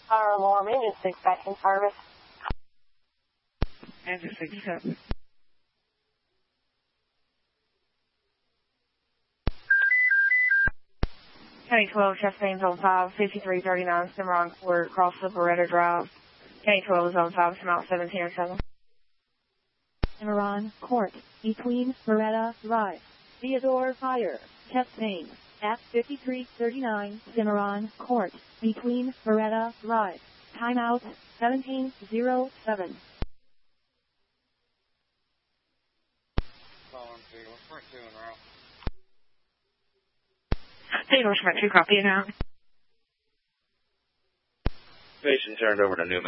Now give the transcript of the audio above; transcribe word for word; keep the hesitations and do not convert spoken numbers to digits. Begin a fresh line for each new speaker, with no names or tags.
Fire alarm, engine six back in service.
Engine six seven. County twelve, Chastain's on five, fifty-three thirty-nine, Cimarron Court, across the Beretta Drive. County twelve is on five, Mount seventeen or seven.
Cimarron Court, between Beretta Drive. Theodore Fire, Chastain, at fifty-three thirty-nine, Cimarron Court, between Beretta Drive. Timeout, seventeen oh seven.
Theodore Schmidt, two copy now.
Station turned over to Newman.